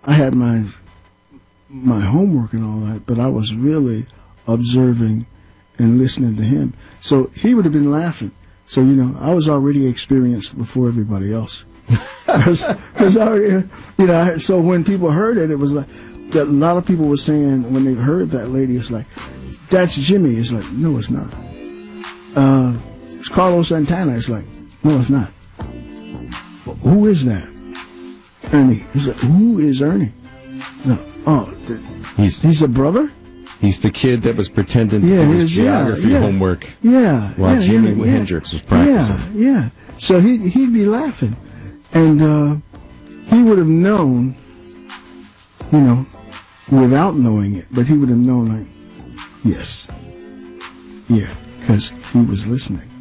I had my homework and all that, but I was really observing and listening to him. So he would have been laughing. So, I was already experienced before everybody else. So when people heard it, it was like, a lot of people were saying, when they heard that lady, it's like, that's Jimmy. It's like, no, it's not. It's Carlos Santana. It's like, no, it's not. Who is that? Ernie. It's like, who is Ernie? No. Oh, he's a brother? He's the kid that was pretending to do his geography homework while Jimi Hendrix was practicing. Yeah. So he'd be laughing. And he would have known, without knowing it, but he would have known, like, yes. Yeah, because he was listening.